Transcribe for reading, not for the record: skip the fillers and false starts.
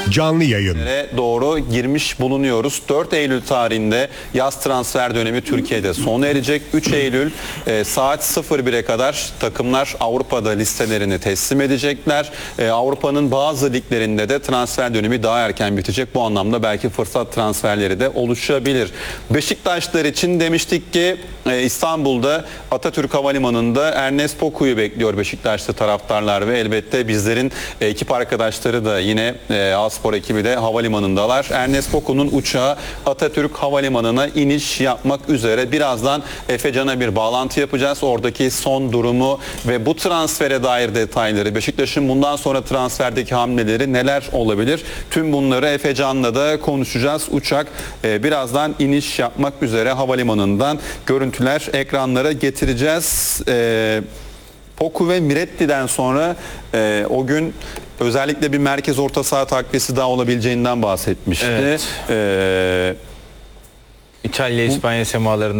Canlı yayın. Doğru girmiş bulunuyoruz. 4 Eylül tarihinde yaz transfer dönemi Türkiye'de sona erecek. 3 Eylül saat 01'e kadar takımlar Avrupa'da listelerini teslim edecekler. Avrupa'nın bazı liglerinde de transfer dönemi daha erken bitecek. Bu anlamda belki fırsat transferleri de oluşabilir. Beşiktaşlar için demiştik ki İstanbul'da Atatürk Havalimanı'nda Ernest Poku'yu bekliyor Beşiktaşlı taraftarlar ve elbette bizlerin ekip arkadaşları da yine A-Spor ekibi de havalimanındalar. Ernest Poku'nun uçağı Atatürk Havalimanı'na iniş yapmak üzere. Birazdan Efecan'a bir bağlantı yapacağız. Oradaki son durumu ve bu transfere dair detayları, Beşiktaş'ın bundan sonra transferdeki hamleleri neler olabilir? Tüm bunları Efecan'la da konuşacağız. Uçak birazdan iniş yapmak üzere havalimanından görüntüler ekranlara getireceğiz. Poku ve Miretti'den sonra o gün özellikle bir merkez orta saha takviyesi daha olabileceğinden bahsetmişti. Evet. İtalya, İspanya semalarında